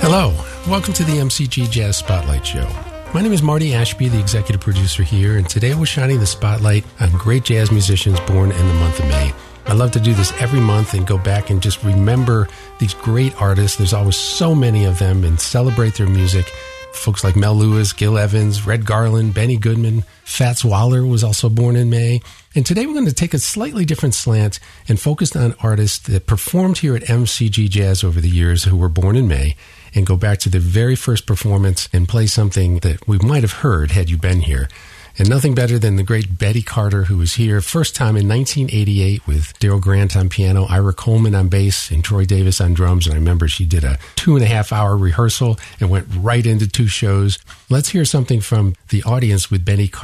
Hello, welcome to the MCG Jazz Spotlight Show. My name is Marty Ashby, the executive producer here, and today we're shining the spotlight on great jazz musicians born in the month of May. I love to do this every month and go back and just remember these great artists. There's always so many of them, and celebrate their music. Folks like Mel Lewis, Gil Evans, Red Garland, Benny Goodman, Fats Waller was also born in May. And today we're going to take a slightly different slant and focus on artists that performed here at MCG Jazz over the years who were born in May, and go back to their very first performance and play something that we might have heard had you been here. And nothing better than the great Betty Carter, who was here first time in 1988 with Daryl Grant on piano, Ira Coleman on bass, and Troy Davis on drums. And I remember she did a 2.5-hour rehearsal and went right into 2 shows. Let's hear something from the audience with Betty Carter.